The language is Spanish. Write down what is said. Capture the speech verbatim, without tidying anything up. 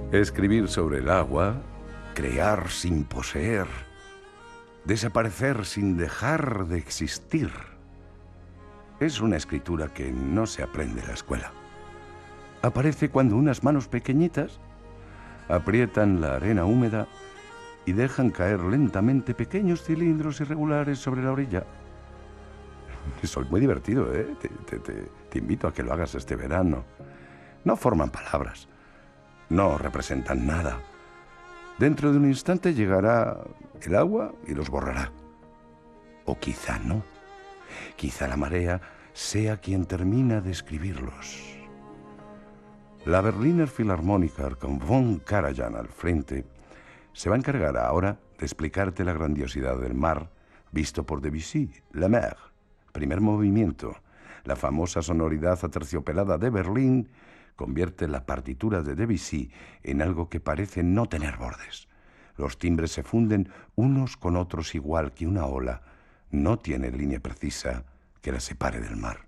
Escribir sobre el agua, crear sin poseer, desaparecer sin dejar de existir. Es una escritura que no se aprende en la escuela. Aparece cuando unas manos pequeñitas aprietan la arena húmeda y dejan caer lentamente pequeños cilindros irregulares sobre la orilla. Eso es muy divertido, ¿eh? Te, te, te, te invito a que lo hagas este verano. No forman palabras. No representan nada. Dentro de un instante llegará el agua y los borrará. O quizá no. Quizá la marea sea quien termina de escribirlos. La Berliner Philharmoniker, con von Karajan al frente, se va a encargar ahora de explicarte la grandiosidad del mar visto por Debussy, La Mer. Primer movimiento. La famosa sonoridad aterciopelada de Berlín convierte la partitura de Debussy en algo que parece no tener bordes. Los timbres se funden unos con otros igual que una ola. No tiene línea precisa que la separe del mar.